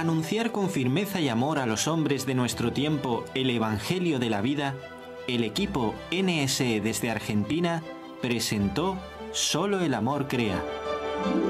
Para anunciar con firmeza y amor a los hombres de nuestro tiempo el Evangelio de la vida, el equipo NSE desde Argentina presentó Solo el amor crea.